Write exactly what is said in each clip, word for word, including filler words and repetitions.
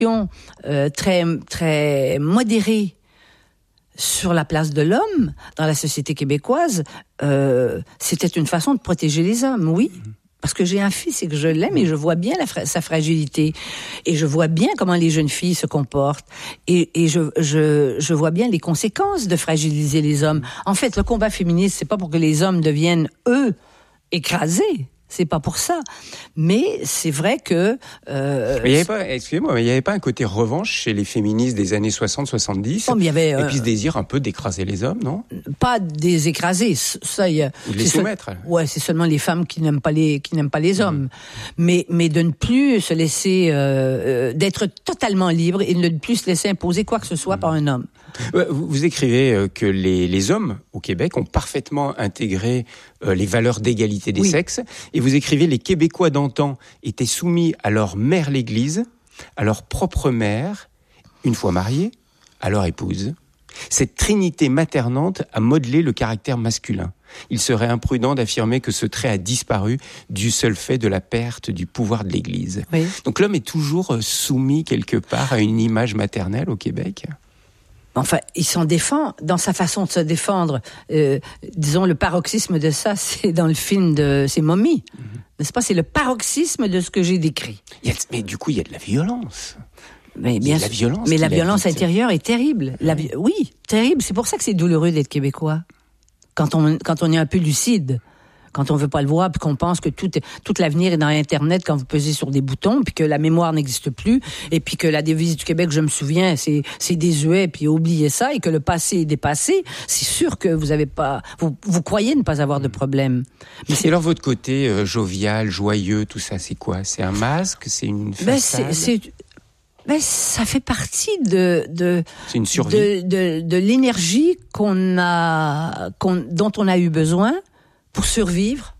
euh, très très modérée sur la place de l'homme dans la société québécoise, euh, c'était une façon de protéger les hommes, oui. Parce que j'ai un fils et que je l'aime et je vois bien la fra- sa fragilité. Et je vois bien comment les jeunes filles se comportent. Et, et je, je, je vois bien les conséquences de fragiliser les hommes. En fait, le combat féministe, c'est pas pour que les hommes deviennent, eux, écrasés. C'est pas pour ça. Mais c'est vrai que... Euh, mais il y avait pas, excusez-moi, mais il n'y avait pas un côté revanche chez les féministes des années soixante soixante-dix oh, mais il y avait, euh, et puis ce désir un peu d'écraser les hommes, non? Pas des écraser, ça il y a... Ou de les soumettre. Seul, ouais, c'est seulement les femmes qui n'aiment pas les, qui n'aiment pas les hommes. Mmh. Mais, mais de ne plus se laisser... Euh, d'être totalement libre et de ne plus se laisser imposer quoi que ce soit mmh. par un homme. Vous, vous écrivez que les, les hommes au Québec ont parfaitement intégré euh, les valeurs d'égalité des oui. sexes, et vous écrivez les Québécois d'antan étaient soumis à leur mère l'Église, à leur propre mère, une fois mariés, à leur épouse. Cette trinité maternante a modelé le caractère masculin. Il serait imprudent d'affirmer que ce trait a disparu du seul fait de la perte du pouvoir de l'Église. Oui. Donc l'homme est toujours soumis quelque part à une image maternelle au Québec. Enfin, il s'en défend dans sa façon de se défendre. Euh, disons, le paroxysme de ça, c'est dans le film de c'est Mommy, mm-hmm. n'est-ce pas? C'est le paroxysme de ce que j'ai décrit. Il y a, mais du coup, il y a de la violence. Mais bien sûr. La violence mais la violence intérieure est terrible. La, oui, terrible. C'est pour ça que c'est douloureux d'être québécois. Quand on quand on est un peu lucide. Quand on veut pas le voir, puis qu'on pense que tout, tout l'avenir est dans Internet quand vous pesez sur des boutons, puis que la mémoire n'existe plus, et puis que la devise du Québec, je me souviens, c'est, c'est désuet, puis oubliez ça, et que le passé est dépassé, c'est sûr que vous avez pas, vous, vous croyez ne pas avoir de problème. Mais c'est... Et alors votre côté euh, jovial, joyeux, tout ça, c'est quoi? C'est un masque? C'est une façade? Ben c'est, c'est... Ben, ça fait partie de de c'est une survie. de, de, de l'énergie qu'on a, qu'on, dont on a eu besoin pour survivre,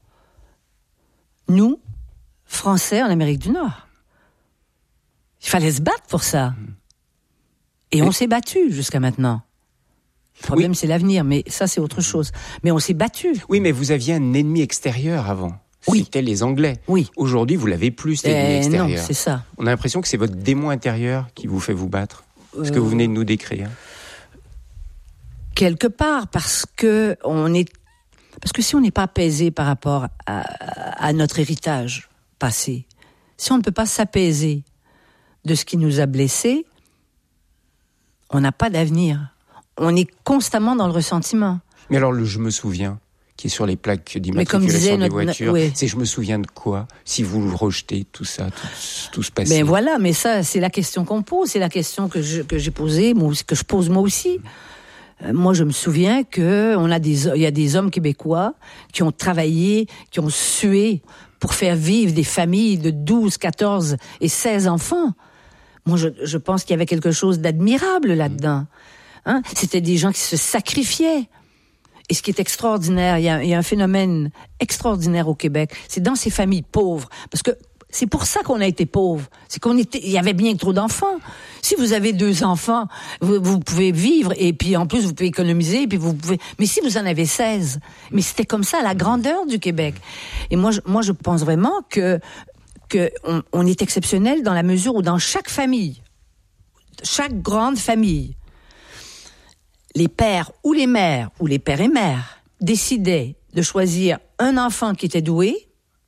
nous, Français en Amérique du Nord. Il fallait se battre pour ça. Et, Et on s'est battu jusqu'à maintenant. Le problème, oui. c'est l'avenir, mais ça, c'est autre chose. Mais on s'est battu. Oui, mais vous aviez un ennemi extérieur avant. Oui. C'était les Anglais. Oui. Aujourd'hui, vous l'avez plus, cet ennemi extérieur. Non, c'est ça. On a l'impression que c'est votre démon intérieur qui vous fait vous battre. Ce euh... que vous venez de nous décrire. Quelque part, parce que on est Parce que si on n'est pas apaisé par rapport à, à notre héritage passé, si on ne peut pas s'apaiser de ce qui nous a blessés, on n'a pas d'avenir. On est constamment dans le ressentiment. Mais alors, le « je me souviens », qui est sur les plaques d'immatriculation des voitures, oui. c'est « je me souviens de quoi » si vous le rejetez, tout ça, tout, tout ce passé. Ben voilà, mais ça, c'est la question qu'on pose, c'est la question que, je, que j'ai posée, moi, que je pose moi aussi. Moi, je me souviens que on a des, il y a des hommes québécois qui ont travaillé, qui ont sué pour faire vivre des familles de douze, quatorze et seize enfants. Moi, je, je pense qu'il y avait quelque chose d'admirable là-dedans. Hein? C'était des gens qui se sacrifiaient. Et ce qui est extraordinaire, il y a, il y a un phénomène extraordinaire au Québec, c'est dans ces familles pauvres, parce que c'est pour ça qu'on a été pauvres. C'est qu'on était, il y avait bien trop d'enfants. Si vous avez deux enfants, vous, vous pouvez vivre et puis en plus vous pouvez économiser et puis vous pouvez. Mais si vous en avez seize, mais c'était comme ça la grandeur du Québec. Et moi, je, moi, je pense vraiment que que on, on est exceptionnel dans la mesure où dans chaque famille, chaque grande famille, les pères ou les mères ou les pères et mères décidaient de choisir un enfant qui était doué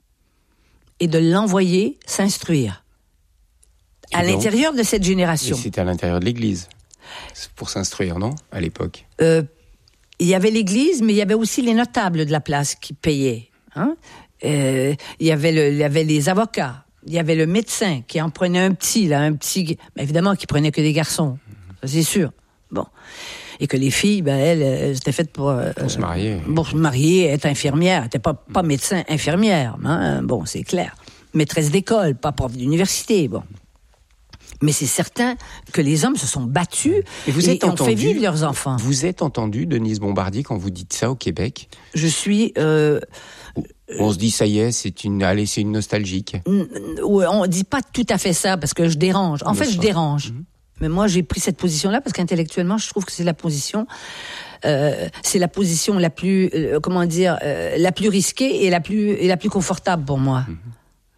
et de l'envoyer s'instruire à donc, l'intérieur de cette génération. C'était à l'intérieur de l'Église, pour s'instruire, non, à l'époque? Euh, il y avait l'Église, mais il y avait aussi les notables de la place qui payaient. Hein? Euh, il y avait le, il y avait les avocats, il y avait le médecin qui en prenait un petit, là, un petit, évidemment, qui prenait que des garçons, ça, c'est sûr. Bon. Et que les filles, ben, elles, elles étaient faites pour... Euh, pour se marier. Pour se marier, être infirmière. Elles n'étaient pas, pas médecin, infirmière. Hein? Bon, c'est clair. Maîtresse d'école, pas prof d'université, bon. Mais c'est certain que les hommes se sont battus et, vous êtes et entendu, ont fait vivre leurs enfants. Vous êtes entendu, Denise Bombardier, quand vous dites ça au Québec? Je suis... Euh, on se dit, ça y est, c'est une, allez, c'est une nostalgique. On ne dit pas tout à fait ça, parce que je dérange. En fait, je dérange. Mm-hmm. Mais moi, j'ai pris cette position-là parce qu'intellectuellement, je trouve que c'est la position, euh, c'est la position la plus, euh, comment dire, euh, la plus risquée et la plus et la plus confortable pour moi. Mmh.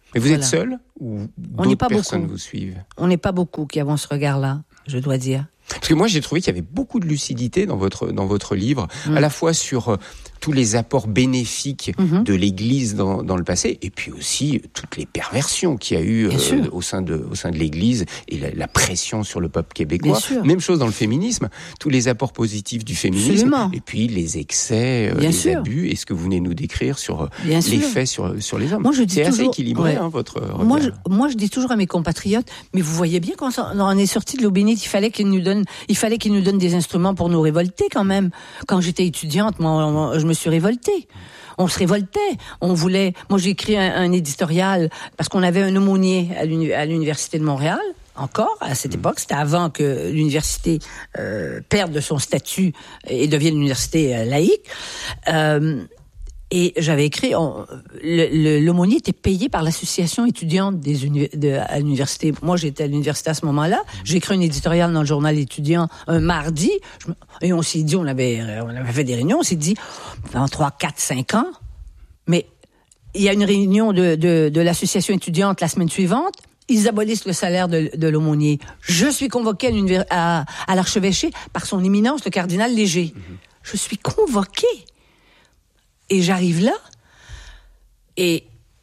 Mais vous Voilà. êtes seul ou On n'est d'autres pas personnes beaucoup. vous suivent? On n'est pas beaucoup qui avons ce regard-là, je dois dire. Parce que moi, j'ai trouvé qu'il y avait beaucoup de lucidité dans votre dans votre livre, mmh. à la fois sur euh, tous les apports bénéfiques mmh. de l'Église dans, dans le passé, et puis aussi toutes les perversions qu'il y a eu euh, au sein de au sein de l'Église et la, la pression sur le peuple québécois. Même chose dans le féminisme, tous les apports positifs du féminisme, Absolument. Et puis les excès, euh, les sûr. abus, et ce que vous venez nous décrire sur Bien l'effet sur sur les hommes. Moi, je dis C'est toujours, assez équilibré, ouais. hein, votre regard. Moi, je, moi, je dis toujours à mes compatriotes, mais vous voyez bien quand on est sorti de l'eau bénite, il fallait qu'ils nous donnent, il fallait qu'ils nous donnent des instruments pour nous révolter quand même. Quand j'étais étudiante, moi, je me suis révoltée. On se révoltait. On voulait. Moi, j'ai écrit un, un éditorial parce qu'on avait un aumônier à, l'uni, à l'université de Montréal. Encore à cette époque, c'était avant que l'université euh, perde de son statut et devienne une université euh, laïque. Euh, Et j'avais écrit, on, le, le, l'aumônier était payé par l'association étudiante des uni, de, à l'université. Moi, j'étais à l'université à ce moment-là. J'ai écrit un éditorial dans le journal étudiant un mardi. Je, et on s'est dit, on avait, on avait fait des réunions, on s'est dit, dans trois, quatre, cinq ans. Mais il y a une réunion de, de, de l'association étudiante la semaine suivante. Ils abolissent le salaire de, de l'aumônier. Je suis convoquée à, à, à l'archevêché par son éminence, le cardinal Léger. Mm-hmm. Je suis convoquée. Et j'arrive là, et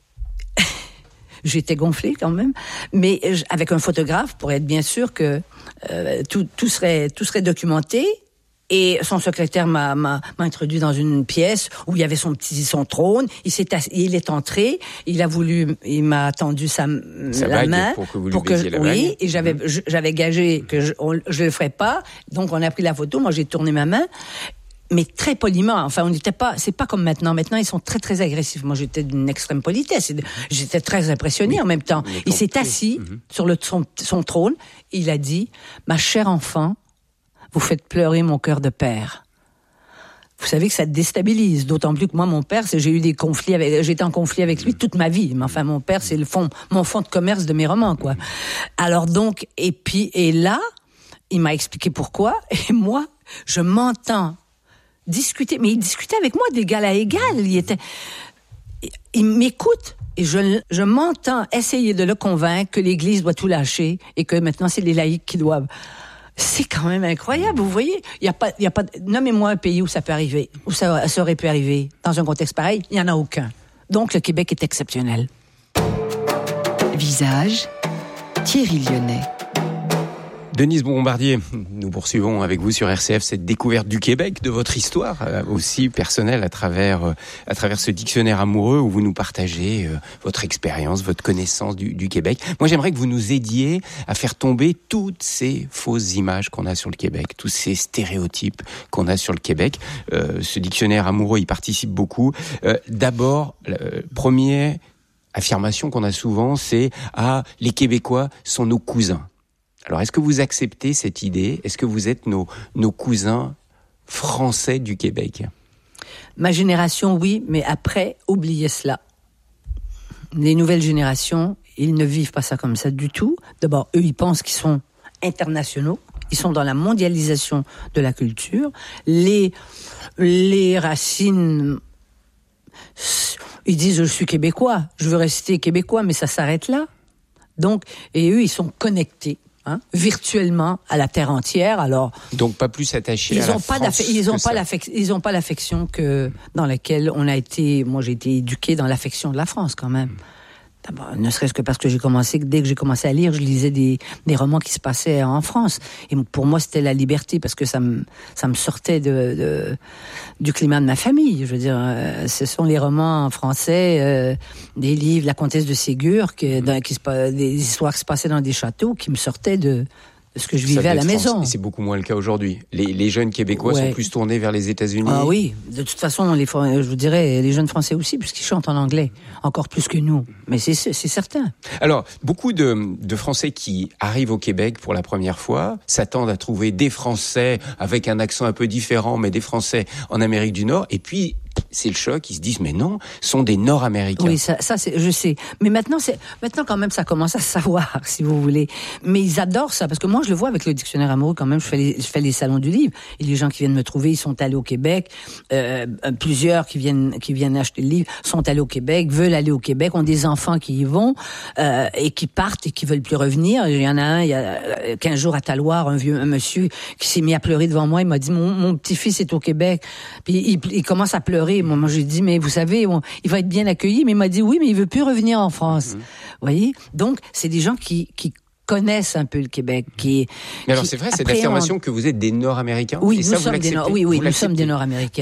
j'étais gonflée quand même, mais avec un photographe pour être bien sûr que euh, tout, tout serait tout serait documenté. Et son secrétaire m'a, m'a, m'a introduit dans une pièce où il y avait son petit son trône. Il s'est assis, il est entré. Il a voulu, il m'a tendu sa, sa la main pour que vous lui pour que la oui. bague. Et j'avais mmh. j'avais gagé que je, on, je le ferais pas. Donc on a pris la photo. Moi j'ai tourné ma main. Mais très poliment. Enfin, on n'était pas. C'est pas comme maintenant. Maintenant, ils sont très très agressifs. Moi, j'étais d'une extrême politesse. J'étais très impressionnée oui. en même temps. Il s'est assis mm-hmm. sur le son, son trône. Il a dit :« Ma chère enfant, vous faites pleurer mon cœur de père. » Vous savez que ça déstabilise. D'autant plus que moi, mon père, c'est, j'ai eu des conflits avec. J'étais en conflit avec lui toute ma vie. Mais enfin, mon père, c'est le fond, mon fond de commerce de mes romans, quoi. Alors donc, et puis et là, il m'a expliqué pourquoi. Et moi, je m'entends discuter, mais il discutait avec moi d'égal à égal. Il était, il m'écoute et je, je m'entends essayer de le convaincre que l'Église doit tout lâcher et que maintenant c'est les laïcs qui doivent. C'est quand même incroyable, vous voyez. Il y a pas, il y a pas. Nommez-moi un pays où ça peut arriver, où ça, ça aurait pu arriver dans un contexte pareil. Il y en a aucun. Donc le Québec est exceptionnel. Visage, Thierry Lyonnais. Denise Bombardier, nous poursuivons avec vous sur R C F cette découverte du Québec, de votre histoire euh, aussi personnelle à travers euh, à travers ce dictionnaire amoureux où vous nous partagez euh, votre expérience, votre connaissance du, du Québec. Moi, j'aimerais que vous nous aidiez à faire tomber toutes ces fausses images qu'on a sur le Québec, tous ces stéréotypes qu'on a sur le Québec. Euh, ce dictionnaire amoureux, il participe beaucoup. Euh, d'abord, euh, première affirmation qu'on a souvent, c'est « Ah, les Québécois sont nos cousins ». Alors, est-ce que vous acceptez cette idée ? Est-ce que vous êtes nos, nos cousins français du Québec ? Ma génération, oui, mais après, oubliez cela. Les nouvelles générations, ils ne vivent pas ça comme ça du tout. D'abord, eux, ils pensent qu'ils sont internationaux. Ils sont dans la mondialisation de la culture. Les, les racines, ils disent « je suis québécois, je veux rester québécois », mais ça s'arrête là. Donc, et eux, ils sont connectés. Hein, virtuellement à la terre entière. Alors donc pas plus attachés ils à la ont pas France ils ont pas ça. l'affection, ils ont pas l'affection que dans laquelle on a été. Moi, j'ai été éduquée dans l'affection de la France quand même. D'abord, ne serait-ce que parce que j'ai commencé, dès que j'ai commencé à lire, je lisais des, des romans qui se passaient en France. Et pour moi, c'était la liberté parce que ça me, ça me sortait de, de, du climat de ma famille. Je veux dire, euh, ce sont les romans français, euh, des livres, La Comtesse de Ségur, qui, dans, qui se, des histoires qui se passaient dans des châteaux, qui me sortaient de, de ce que je vivais à la maison. Et c'est beaucoup moins le cas aujourd'hui. Les, les jeunes Québécois ouais. sont plus tournés vers les États-Unis. Ah oui, de toute façon, les, je vous dirais, les jeunes Français aussi, puisqu'ils chantent en anglais, encore plus que nous. Mais c'est, c'est certain. Alors, beaucoup de, de Français qui arrivent au Québec pour la première fois s'attendent à trouver des Français avec un accent un peu différent, mais des Français en Amérique du Nord. Et puis, c'est le choc. Ils se disent mais non, sont des Nord-Américains. Oui, ça, ça c'est, je sais. Mais maintenant, c'est, maintenant quand même, ça commence à se savoir, si vous voulez. Mais ils adorent ça, parce que moi, je le vois avec le dictionnaire amoureux quand même. Je fais les, je fais les salons du livre. Et les gens qui viennent me trouver, ils sont allés au Québec. Euh, plusieurs qui viennent, qui viennent acheter le livre sont allés au Québec, veulent aller au Québec, ont des enfants qui y vont euh, et qui partent et qui veulent plus revenir. Il y en a un, il y a quinze jours à Taloir, un vieux, un monsieur qui s'est mis à pleurer devant moi. Il m'a dit mon, mon petit-fils est au Québec. Puis il, il commence à pleurer. Moi, moi j'ai dit mais vous savez, on, il va être bien accueilli. Mais il m'a dit oui, mais il veut plus revenir en France. Mmh. Vous voyez. Donc c'est des gens qui qui connaissent un peu le Québec. Qui, mais alors qui c'est vrai, cette affirmation on... que vous êtes des Nord-Américains. Oui, et nous ça, sommes vous des Nord, oui, oui, vous nous sommes des Nord-Américains.